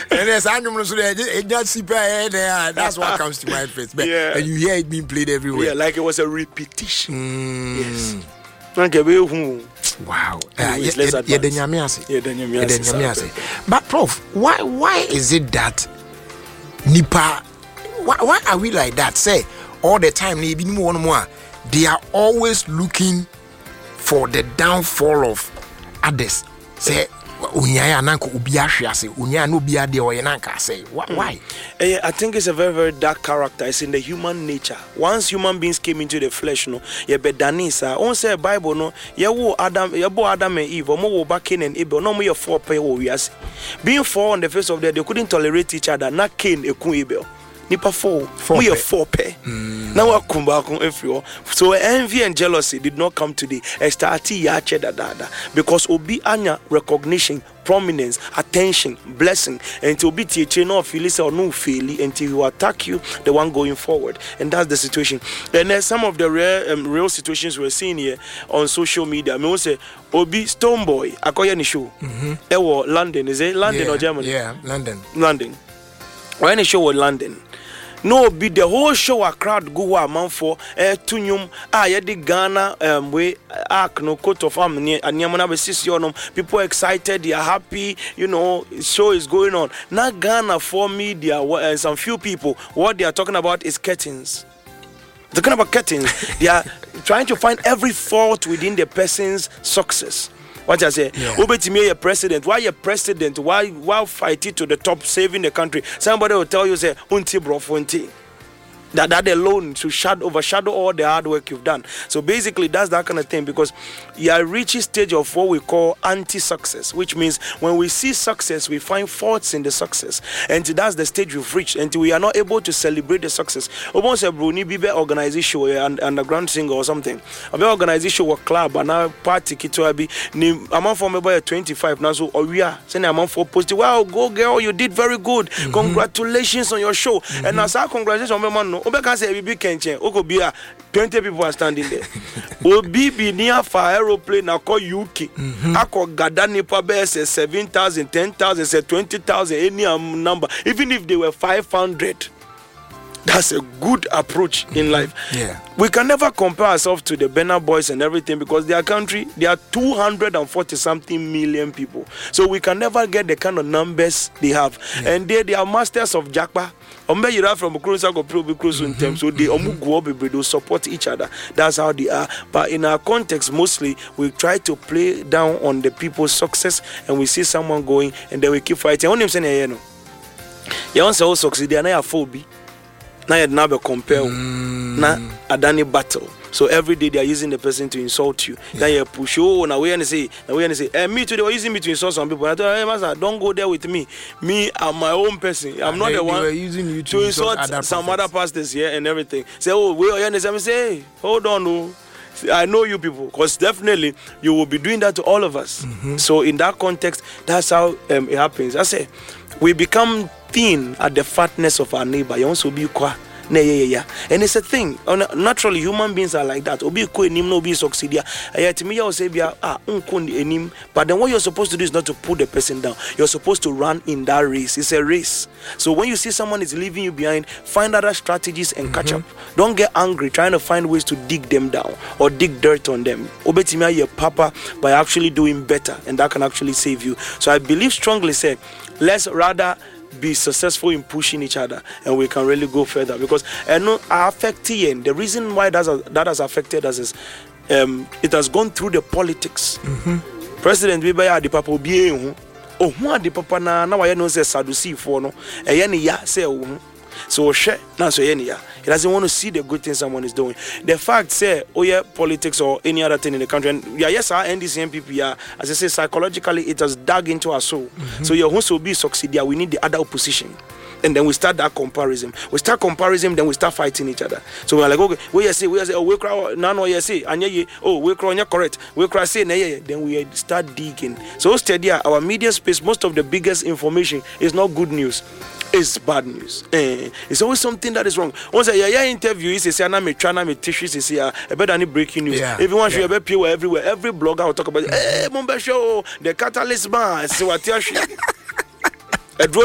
And there's animal so that's what comes to mind first. Yeah. And you hear it being played everywhere. Yeah, like it was a repetition. Yes. Wow. Anyways, let's advance. But Prof, why is it that Nipa, why are we like that? Say all the time they are always looking for the downfall of others. Say why? I think it's a very, very dark character. It's in the human nature. Once human beings came into the flesh, no, you be Danisa. On say Bible, no, you Adam and Eve, or more back Cain and Abel, no more 4 pay. Being 4 on the face of the, they couldn't tolerate each other. Not Cain and Abel. Nipa 4 we are 4 pair. Now I come back on every. So envy and jealousy did not come to the because obi anya recognition, prominence, attention, blessing, and to be teacher no feel or no feel until you attack you, the one going forward, and that's the situation. And then some of the real situations we're seeing here on social media. I mean, say obi Stonebwoy akoya ni show. London, is it London or Germany? Yeah, London. When a show in London. No, be the whole show a crowd go a man for tunyum yedi Ghana we ark no coat of arm and yamana be people excited, they are happy, show is going on. Now Ghana for media and some few people, what they are talking about is curtains. They're talking about curtains. They are trying to find every fault within the person's success. What I say, Obetimi, a president. Why a president? Why fight it to the top, saving the country? Somebody will tell you, say, unti bro, unti. That alone should overshadow all the hard work you've done. So basically, that's that kind of thing, because you are reaching stage of what we call anti-success, which means when we see success, we find faults in the success, and that's the stage we've reached. Until we are not able to celebrate the success. Almost a Bruni Bibe organization and underground singer or something. A organization or club and now party kitoabi ni amount for me by 25 now. So we are saying amount for post. Wow, go girl, you did very good. Congratulations on your show. And as our congratulations on my man. Obeka say big kenchen okobia 20 people are standing there. Obi be near for aeroplane akọ UK. Akọ gada nipa be say 7,000, 10,000, say 20,000 any number. Even if they were 500. That's a good approach in life. Yeah. We can never compare ourselves to the Burna Boys and everything, because their country, there are 240-something million people. So we can never get the kind of numbers they have. Yeah. And they are masters of Jakpa. From so they support each other. That's how they are. But in our context, mostly we try to play down on the people's success, and we see someone going, and then we keep fighting. Only saying, you want to succeed, they are not a phobia. Now you never compare. Now Adani battle. So every day they are using the person to insult you. Then you push now we say, me too, they were using me to insult some people. I told hey master, don't go there with me. Me, I'm my own person. I'm not the one using you to insult some other pastors here and everything. Say, oh, we are here. Say, hey, hold on, no. I know you people, because definitely you will be doing that to all of us. So in that context, that's how it happens. I say, we become thin at the fatness of our neighbor. You also be qua. And it's a thing. Naturally, human beings are like that. Obi ko enim no be succeed. To me, I will say, but then what you're supposed to do is not to put the person down. You're supposed to run in that race. It's a race. So when you see someone is leaving you behind, find other strategies and catch up. Don't get angry trying to find ways to dig them down or dig dirt on them. Obetimi your papa by actually doing better, and that can actually save you. So I believe strongly, say, let's rather be successful in pushing each other, and we can really go further, because affecting the reason why that has affected us is it has gone through the politics. President Bibaya the papa be who the papa na why no say Sadusi for no say so now so he doesn't want to see the good things someone is doing. The fact say politics or any other thing in the country, and yes, our NDC MPP, as I say, psychologically it has dug into our soul. So your who will be succeed, we need the other opposition. And then we start that comparison. We start comparison, then we start fighting each other. So we're like, okay, we say, oh, we cry, no, yes, say, and oh, we cry, correct. We cry, say, then we start digging. So steady, our media space, most of the biggest information is not good news. It's bad news. It's always something that is wrong. Once a interview is say, "I'm trying to teach you." Say, "Better than breaking news." Everyone should be everywhere. Every blogger will talk about, "Hey, Mumbai show the catalyst man." So what?